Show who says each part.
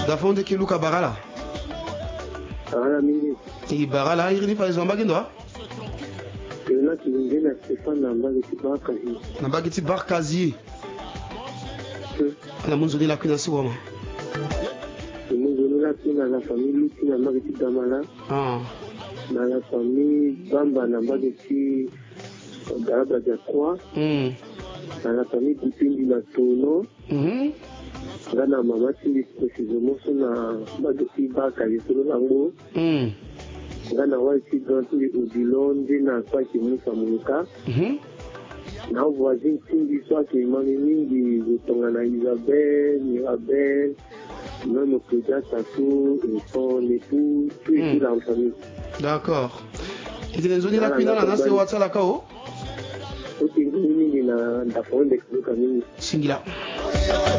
Speaker 1: Dafonde ki Luka Barala.
Speaker 2: Barala mingi.
Speaker 1: I Barala iri ni pa izomba kindo?
Speaker 2: Yona kilingena Stefan
Speaker 1: Nambagi Barkazi. Na munzo ni la kuna si wama.
Speaker 2: Munzo ni la kuna la famille Luki nambagi Damala. Na la famille Bamba nambagi Garaba de Croix. Na la famille Kupindi na Tono. Ngana mama tindi précisément na bagati Barkazi solo lango. Ngana waiti gantu Odilonde na kwa kimusa munuka. Na voisin tindi soit que mami mingi zotongana Isabelle, Mirabelle, même Claudia Tato et son époux, tout dans la famille.
Speaker 1: D'accord. Et tu es la pina na se WhatsApp la kao?
Speaker 2: Ok, mingi na ndafone de Singila.